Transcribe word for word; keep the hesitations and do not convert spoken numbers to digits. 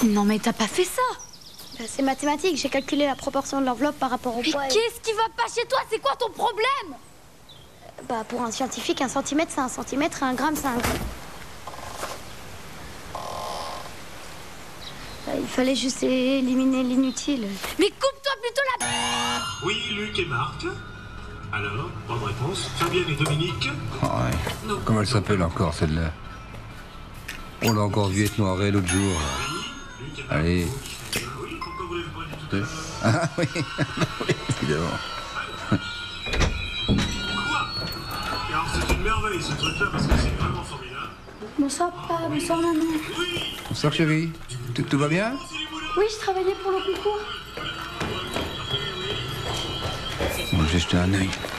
Non mais t'as pas fait ça. Bah, c'est mathématique, j'ai calculé la proportion de l'enveloppe par rapport au Mais poids. et- qu'est-ce qui va pas chez toi? C'est quoi ton problème? Bah, pour un scientifique, un centimètre, c'est un centimètre, et un gramme, c'est un gramme. Bah, il fallait juste éliminer l'inutile. Mais coupe-toi plutôt la... Oui, Luc et Marc. Alors, bonne réponse. Fabienne et Dominique. Oh, ouais. Non. Comment elle s'appelle encore, celle-là? On l'a encore vu être noirée l'autre jour. Oui, Luc et Marc. Allez. Oui, pourquoi vous l'avez pas dit tout à l'heure? Ah oui, oui, évidemment. Quoi? Alors, c'est une merveille ce truc-là parce que c'est vraiment formidable. Bonsoir, papa. Bonsoir, maman. Oui. Bonsoir, chérie. Tout, tout va bien? Oui, je travaillais pour le concours. Bon, j'ai jeté un œil.